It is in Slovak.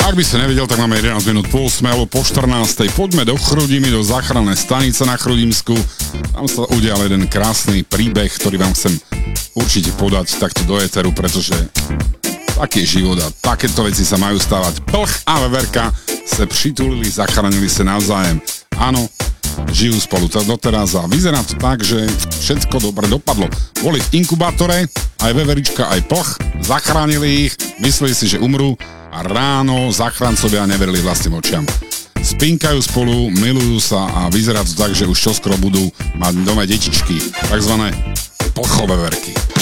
Ak by ste nevedel, tak máme 11 minút po 8 alebo po 14. Poďme do Chrudimi, do záchrannej stanice na Chrudimsku. Tam sa udial jeden krásny príbeh, ktorý vám chcem určite podať takto do éteru, pretože taký je život a takéto veci sa majú stávať. Plch a veverka sa přitulili, zachránili sa navzájem. Áno, žijú spolu doteraz a vyzerá to tak, že všetko dobre dopadlo. Boli v inkubátore, aj veverička, aj plch, zachránili ich, mysleli si, že umrú a ráno záchrancovia neverili vlastným očiam. Spinkajú spolu, milujú sa a vyzerá to tak, že už čoskoro budú mať doma detičky, takzvané plchové verky.